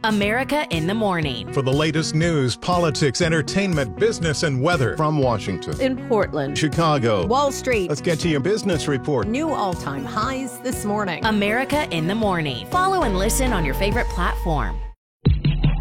America in the Morning. For the latest news, politics, entertainment, business, and weather. From Washington, In Portland, Chicago, Wall Street, let's get to your business report. new all-time highs this morning. America in the Morning. Follow and listen on your favorite platform.